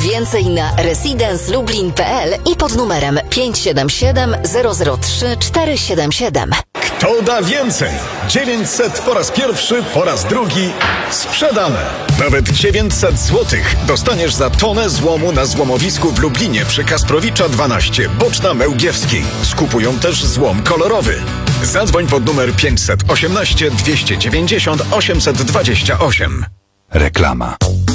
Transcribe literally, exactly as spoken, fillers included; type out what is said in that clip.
Więcej na residence lublin kropka p l i pod numerem pięć siedem siedem zero zero trzy cztery siedem siedem. Kto da więcej? dziewięćset po raz pierwszy, po raz drugi sprzedane. Nawet dziewięćset złotych dostaniesz za tonę złomu na złomowisku w Lublinie przy Kasprowicza dwanaście, Boczna Mełgiewskiej. Skupują też złom kolorowy. Zadzwoń pod numer pięćset osiemnaście dwieście dziewięćdziesiąt osiemset dwadzieścia osiem. Reklama.